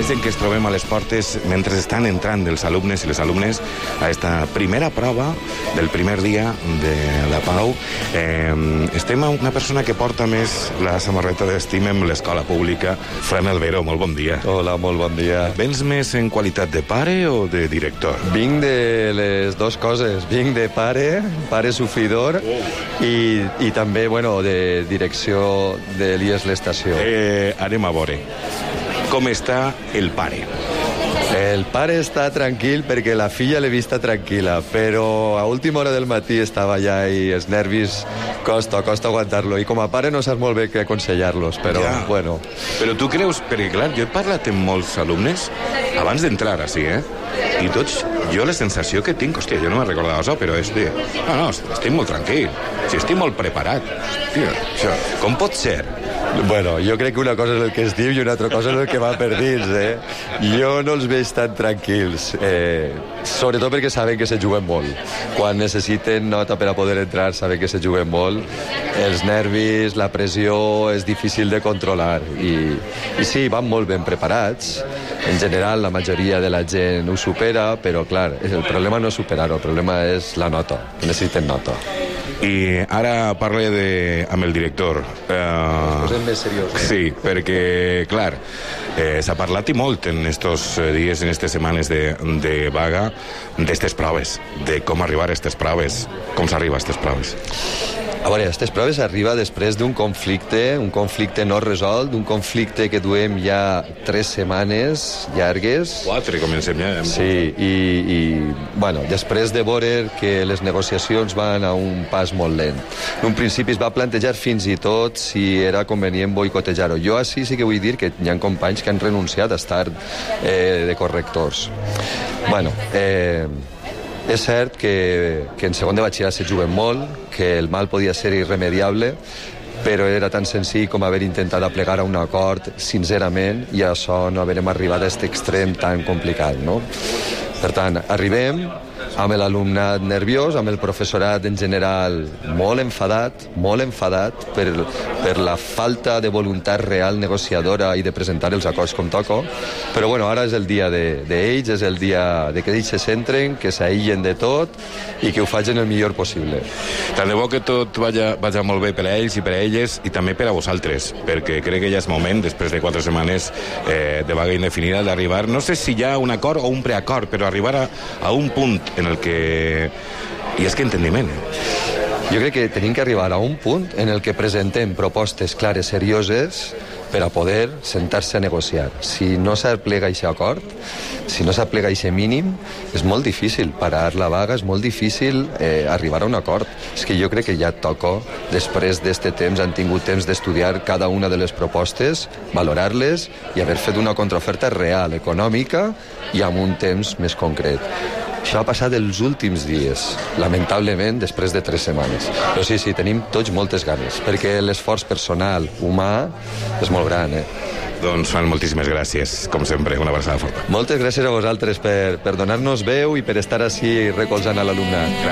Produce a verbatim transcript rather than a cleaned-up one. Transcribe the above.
moments en què es trobem a les portes mentre estan entrant els alumnes i les alumnes a esta primera prova del primer dia de la Pau. Eh, estem amb una persona que porta més la samarreta d'Estimem l'escola pública, Fran Albero, molt bon dia. Hola, molt bon dia. Vens més en qualitat de pare o de director? Vinc de les dues coses. Vinc de pare, pare sofridor, oh. i, i també, bueno, de direcció de l'I E S l'Estació. Eh, anem a veure. Com està el pare? El pare està tranquil perquè la filla l'he vista tranquil·la, però a última hora del matí estava allà i els nervis costa, costa aguantar-lo. I com a pare no saps molt bé què aconsellar-los, però ja. bueno. Però tu creus, perquè clar, jo he parlat amb molts alumnes abans d'entrar així, eh? I tots, jo la sensació que tinc, hòstia, jo no me'n recordava això, però és de... No, no, estic molt tranquil, si estic molt preparat. Hòstia, això, com pot ser? Bueno, jo crec que una cosa és el que es diu i una altra cosa és el que va per dins, eh? Jo no els veig tan tranquils, eh, sobretot perquè saben que se juguen molt. Quan necessiten nota per a poder entrar, saben que se juguen molt. Els nervis, la pressió, és difícil de controlar. I, i sí, van molt ben preparats. En general, la majoria de la gent ho supera, però, clar, el problema no és superar-ho, el problema és la nota. Necessiten nota. I ara parle de, amb el director. Uh, Posem més seriós. Eh? Sí, perquè, clar, eh, s'ha parlat i molt en estos dies, en aquestes setmanes de, de vaga, d'estes proves, de com arribar a aquestes proves, com s'arriba a aquestes proves. A veure, aquestes proves arriba després d'un conflicte, un conflicte no resolt, d'un conflicte que duem ja tres setmanes llargues. Quatre, comencem ja. Sí, i, i bueno, després de veure que les negociacions van a un pas molt lent. En un principi es va plantejar fins i tot si era convenient boicotejar-ho. Jo així sí que vull dir que hi ha companys que han renunciat a estar eh, de correctors. Bueno, eh... és cert que, que en segon de batxillerat se juguen molt, que el mal podia ser irremediable, però era tan senzill com haver intentat aplegar a un acord sincerament i a això no haverem arribat a aquest extrem tan complicat, no? Per tant, arribem amb l'alumnat nerviós, amb el professorat en general molt enfadat, molt enfadat per, per la falta de voluntat real negociadora i de presentar els acords com toco, però bueno, ara és el dia d'ells, de, de és el dia de que ells se centren, que s'aïllen de tot i que ho facin el millor possible. Tant de bo que tot vagi, vagi molt bé per a ells i per a elles i també per a vosaltres, perquè crec que ja és moment, després de quatre setmanes eh, de vaga indefinida, d'arribar, no sé si hi ha un acord o un preacord, però arribar a, a un punt en el que... I és que entendiment, eh? Jo crec que tenim que arribar a un punt en el que presentem propostes clares, serioses, per a poder sentar-se a negociar. Si no s'aplega aquest acord, si no s'aplega aquest mínim, és molt difícil parar la vaga, és molt difícil eh, arribar a un acord. És que jo crec que ja toco, després d'aquest temps, han tingut temps d'estudiar cada una de les propostes, valorar-les i haver fet una contraoferta real, econòmica i amb un temps més concret. Això ha passat els últims dies, lamentablement, després de tres setmanes. Però sí, sí, tenim tots moltes ganes, perquè l'esforç personal, humà, és molt gran, eh? Doncs, Fran, moltíssimes gràcies, com sempre, una abraçada forta. Moltes gràcies a vosaltres per, per donar-nos veu i per estar així recolzant a l'alumnat.